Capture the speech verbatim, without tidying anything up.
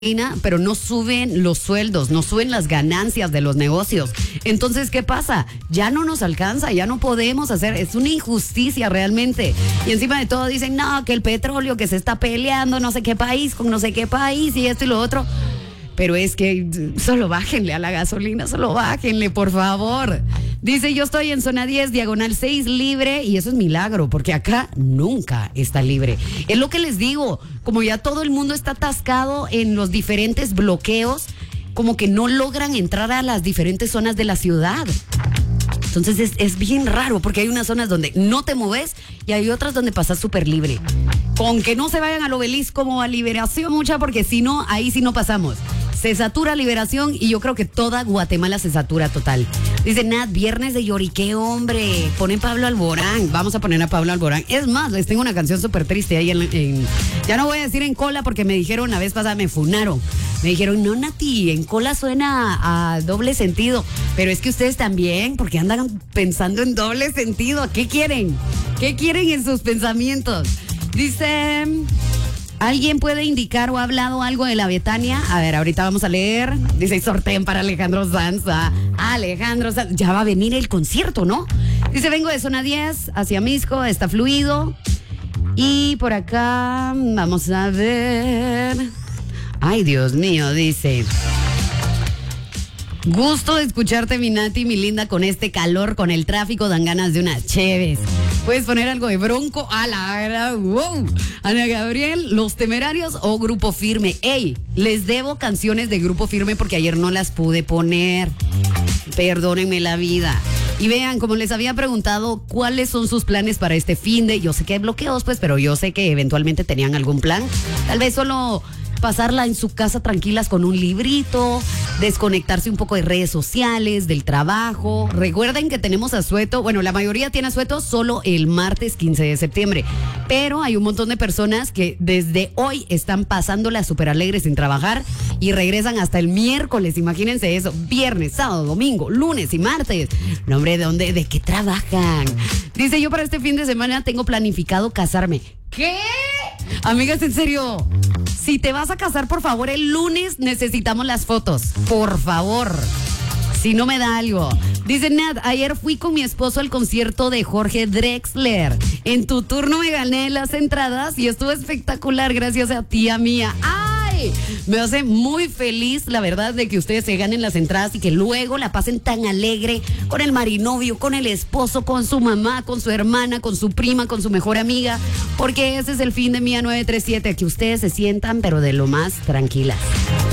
pero no suben los sueldos, no suben las ganancias de los negocios. Entonces, ¿qué pasa? Ya no nos alcanza, ya no podemos hacer, es una injusticia realmente. Y encima de todo dicen, no, que el petróleo que se está peleando, no sé qué país con no sé qué país y esto y lo otro. Pero es que solo bájenle a la gasolina, solo bájenle, por favor. Dice, yo estoy en zona diez, diagonal seis, libre, y eso es milagro, porque acá nunca está libre. Es lo que les digo, como ya todo el mundo está atascado en los diferentes bloqueos, como que no logran entrar a las diferentes zonas de la ciudad. Entonces es, es bien raro, porque hay unas zonas donde no te mueves y hay otras donde pasas súper libre. Con que no se vayan al Obelisco como a Liberación, mucha, porque si no, ahí sí no pasamos. Se satura Liberación y yo creo que toda Guatemala se satura total. Dice Nat, viernes de lloriqueo, hombre. Ponen Pablo Alborán. Vamos a poner a Pablo Alborán. Es más, les tengo una canción súper triste ahí en, en... Ya no voy a decir en cola porque me dijeron la vez pasada, me funaron. Me dijeron, no, Nati, en cola suena a, a doble sentido. Pero es que ustedes también, porque andan pensando en doble sentido. ¿Qué quieren? ¿Qué quieren en sus pensamientos? Dice... ¿Alguien puede indicar o ha hablado algo de la Betania? A ver, ahorita vamos a leer. Dice, sorteen para Alejandro Sanz. Ah, Alejandro Sanz. Ya va a venir el concierto, ¿no? Dice, vengo de zona diez hacia Misco, está fluido. Y por acá, vamos a ver. Ay, Dios mío, dice... Gusto de escucharte, mi Nati, mi linda, con este calor, con el tráfico, dan ganas de unas cheves. ¿Puedes poner algo de Bronco? A la verdad, wow. Ana Gabriel, Los Temerarios o Grupo Firme. Ey, les debo canciones de Grupo Firme porque ayer no las pude poner. Perdónenme la vida. Y vean, como les había preguntado, ¿cuáles son sus planes para este fin de? Yo sé que hay bloqueos, pues, pero yo sé que eventualmente tenían algún plan. Tal vez solo... pasarla en su casa tranquilas con un librito, desconectarse un poco de redes sociales, del trabajo. Recuerden que tenemos asueto, bueno, la mayoría tiene asueto solo el martes quince de septiembre, pero hay un montón de personas que desde hoy están pasándola súper alegres sin trabajar y regresan hasta el miércoles, imagínense eso, viernes, sábado, domingo, lunes y martes. No, hombre, ¿de dónde, de qué trabajan? Dice, yo para este fin de semana tengo planificado casarme. ¿Qué? Amigas, en serio, si te vas a casar, por favor, el lunes necesitamos las fotos. Por favor. Si no me da algo. Dice Nat, ayer fui con mi esposo al concierto de Jorge Drexler. En tu turno me gané las entradas y estuvo espectacular gracias a tía mía. ¡Ay! Me hace muy feliz, la verdad, de que ustedes se ganen las entradas y que luego la pasen tan alegre con el marinovio, con el esposo, con su mamá, con su hermana, con su prima, con su mejor amiga. Porque ese es el fin de Mía nueve tres siete, que ustedes se sientan, pero de lo más tranquilas.